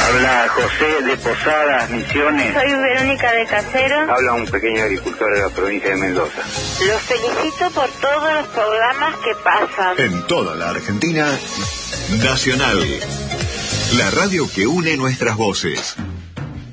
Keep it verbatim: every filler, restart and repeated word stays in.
Habla José de Posadas, Misiones. Soy Verónica de Casero. Habla un pequeño agricultor de la provincia de Mendoza. Los felicito por todos los programas que pasan. En toda la Argentina, Nacional. La radio que une nuestras voces.